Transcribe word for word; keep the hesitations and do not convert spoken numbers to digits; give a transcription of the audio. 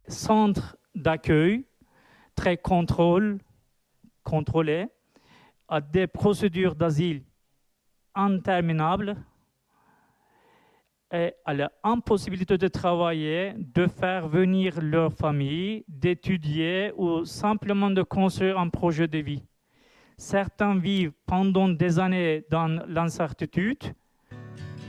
centres d'accueil très contrôle, contrôlés, à des procédures d'asile interminables et à l'impossibilité de travailler, de faire venir leur famille, d'étudier ou simplement de construire un projet de vie. Certains vivent pendant des années dans l'incertitude